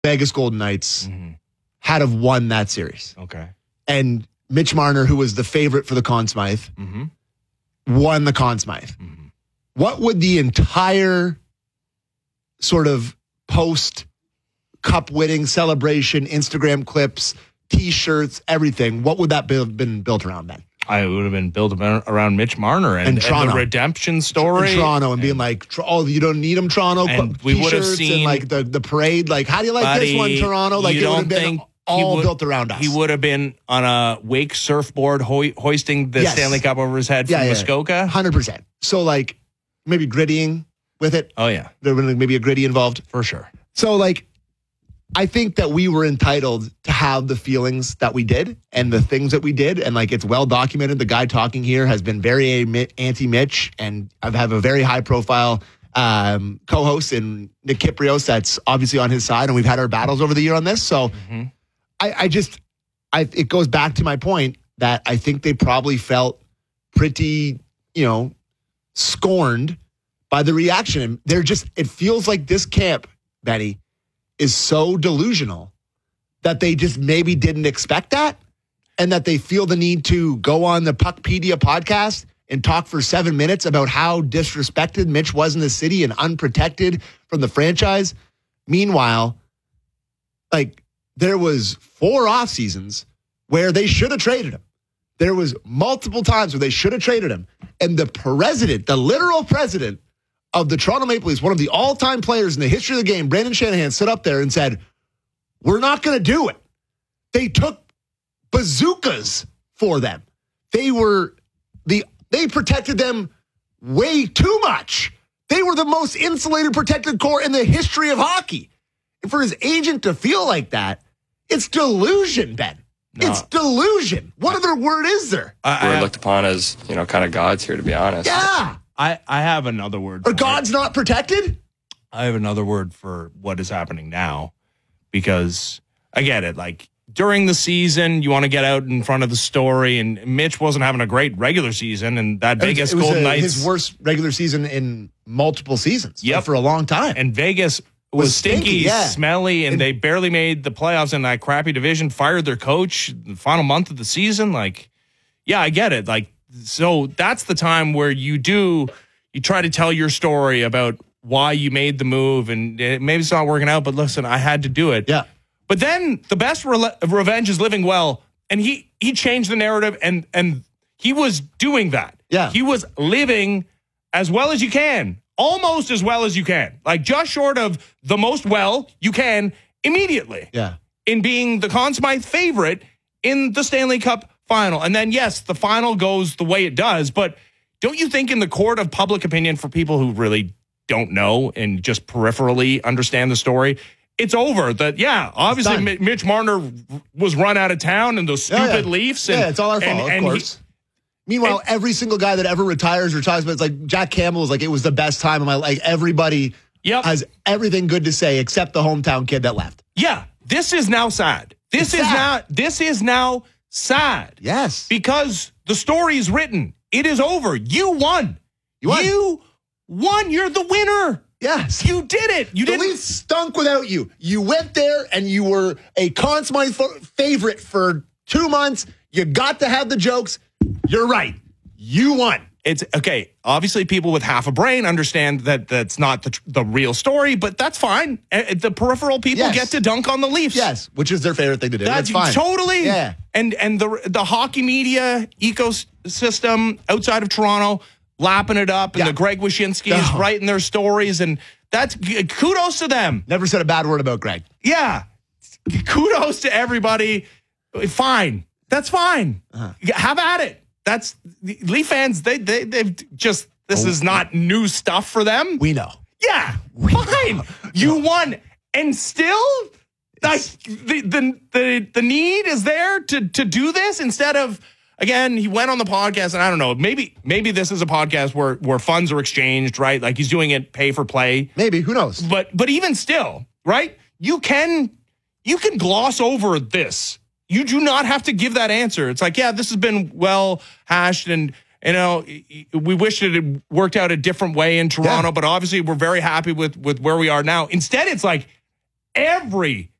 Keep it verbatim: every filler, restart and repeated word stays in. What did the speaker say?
Vegas Golden Knights mm-hmm. had have won that series. Okay. And Mitch Marner, who was the favorite for the Conn Smythe, mm-hmm. won the Conn Smythe. Mm-hmm. What would the entire sort of post-cup winning celebration, Instagram clips, T-shirts, everything, what would that have been built around then? I would have been built around Mitch Marner and, and, and the redemption story. In Toronto and, and being like, oh, you don't need him, Toronto. And we would have seen and like the, the parade. Like, how do you like buddy, this one, Toronto? Like, it would have been all would, built around us. He would have been on a wake surfboard ho- hoisting the yes. Stanley Cup over his head from yeah, yeah, Muskoka. one hundred percent. So, like, maybe grittying with it. Oh, yeah. There would maybe a gritty involved. For sure. So, like, I think that we were entitled to have the feelings that we did and the things that we did. And like, it's well documented. The guy talking here has been very anti-Mitch, and I have a very high profile um, co-host in Nick Kiprios that's obviously on his side. And we've had our battles over the year on this. So mm-hmm. I, I just, I, it goes back to my point that I think they probably felt pretty, you know, scorned by the reaction. They're just, it feels like this camp, Benny, is so delusional that they just maybe didn't expect that, and that they feel the need to go on the Puckpedia podcast and talk for seven minutes about how disrespected Mitch was in the city and unprotected from the franchise. Meanwhile, like, there was four off seasons where they should have traded him. There was multiple times where they should have traded him. And the president, the literal president of the Toronto Maple Leafs, one of the all-time players in the history of the game, Brandon Shanahan, stood up there and said, we're not going to do it. They took bazookas for them. They were the they protected them way too much. They were the most insulated, protected core in the history of hockey. And for his agent to feel like that, it's delusion, Ben. No. It's delusion. What other word is there? I, We're I, looked upon as, you know, kind of gods here, to be honest. Yeah. I, I have another word. Are God's it. not protected? I have another word for what is happening now, because I get it. Like, during the season, you want to get out in front of the story, and Mitch wasn't having a great regular season, and that Vegas Golden Knights, his worst regular season in multiple seasons. Yep. Like for a long time. And Vegas was, was stinky, stinky yeah. smelly, and, and they barely made the playoffs in that crappy division. Fired their coach the final month of the season. Like, yeah, I get it. Like, so that's the time where you do, you try to tell your story about why you made the move, and it, maybe it's not working out, but listen, I had to do it. Yeah. But then the best re- revenge is living well, and he he changed the narrative, and and he was doing that. Yeah. He was living as well as you can, almost as well as you can, like just short of the most well you can immediately. Yeah. In being the Conn Smythe favorite in the Stanley Cup final. And then, yes, the final goes the way it does, but don't you think in the court of public opinion, for people who really don't know and just peripherally understand the story, it's over. That, yeah, obviously M- Mitch Marner was run out of town and those stupid yeah, yeah. Leafs. And, yeah, it's all our fault, and, of and course. He, Meanwhile, and, every single guy that ever retires or talks about, it's like Jack Campbell was like, it was the best time of my life. Like, everybody yep. has everything good to say except the hometown kid that left. Yeah, this is now sad. This it's is sad. now. This is now sad. Yes, because the story is written. It is over. You won. You won. You won. You're the winner. Yes. You did it. You the didn't. Leafs stunk without you. You went there and you were a Conn Smythe favorite for two months. You got to have the jokes. You're right. You won. It's okay. Obviously, people with half a brain understand that that's not the, the real story, but that's fine. The peripheral people yes. get to dunk on the Leafs. Yes, which is their favorite thing to do. That's, that's fine. Totally. Yeah. And and the the hockey media ecosystem outside of Toronto lapping it up, and yeah. the Greg Wyshynskis no. writing their stories, and that's kudos to them. Never said a bad word about Greg. Yeah. Kudos to everybody. Fine. That's fine. Uh-huh. Have at it. That's Leaf fans. They they they've just this oh, is not new stuff for them. We know. Yeah, we fine. Know. You won, and still, like the, the the the need is there to to do this instead of again. He went on the podcast, and I don't know. Maybe maybe this is a podcast where where funds are exchanged, right? Like he's doing it pay for play. Maybe, who knows? But but even still, right? You can you can gloss over this. You do not have to give that answer. It's like, yeah, this has been well hashed, and you know, we wish it had worked out a different way in Toronto, yeah. but obviously we're very happy with with where we are now. Instead, it's like, every